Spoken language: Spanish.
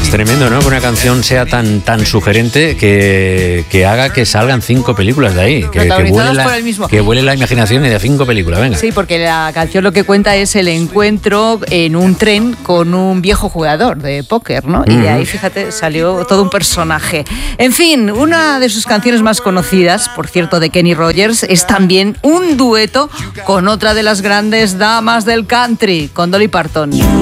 Es tremendo, ¿no? Que una canción sea tan sugerente que haga que salgan 5 películas de ahí. Protagonizadas por el mismo. Que vuele la imaginación y de 5 películas, venga. Sí, porque la canción lo que cuenta es el encuentro en un tren con un viejo jugador de póker, ¿no? Y de ahí, fíjate, salió todo un personaje. En fin, una de sus canciones más conocidas, por cierto, de Kenny Rogers, es también un dueto con otra de las grandes damas del country, con Dolly Parton.